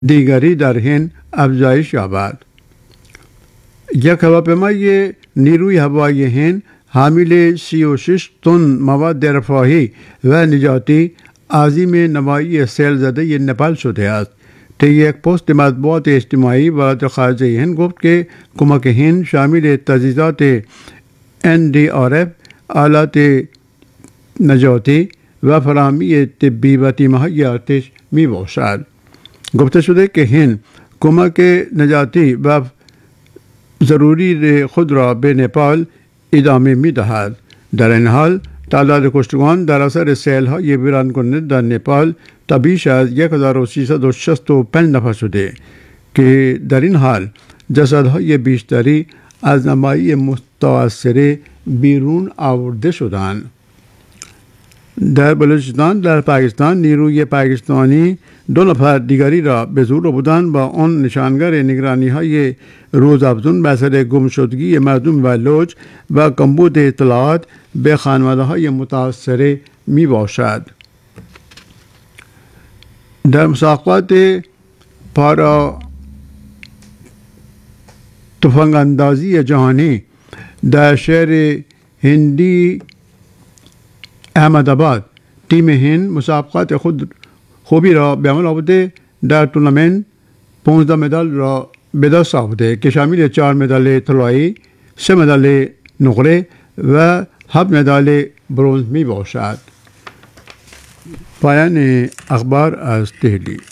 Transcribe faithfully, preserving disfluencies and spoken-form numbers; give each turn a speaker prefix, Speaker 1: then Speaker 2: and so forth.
Speaker 1: دیگری در هند افزایش یابد. یک هواپیمای نیروی هوایی هند حامل سی و شش تن مواد رفاهی و نجاتی عظیم نمایی سیل زده نپال شده است. طی یک پست مطبوعات اجتماعی وزارت خارجه هند گفت که کمک هند شامل تجهیزات ان دی آر اف، آلات نجاتی و فراهمی طبی و تیم‌های ارتش می باشد. گفته شده که هند کمک نجاتی و ضروری خود را به نپال ادامه می دهد. در این حال تعداد کشتگان در اثر سیل‌های ویران کننده در نپال تا بیش از یک هزار و سیصد و شصت و پنج نفر شده که در این حال جسدهای بیشتری از نمایی متاثره بیرون آورده شدند. در بلوچستان در پاکستان نیروی پاکستانی دو نفر دیگری را به زور بردند با آن نشانگر نگرانی های روزافزون به اثر گمشدگی مردم و لوج و کمبود اطلاعات به خانواده های متاثره می باشد. در مسابقات پارا تفنگ اندازی جهانی در شهر هندی احمدآباد تیم هند مسابقات خود خوبی را به عمل آورده در تورنمنت پانزده مدال را به دست آورده که شامل چهار مدال طلایی، سه مدال نقره و هفت مدال برنز می باشد. پایان اخبار از دهلی.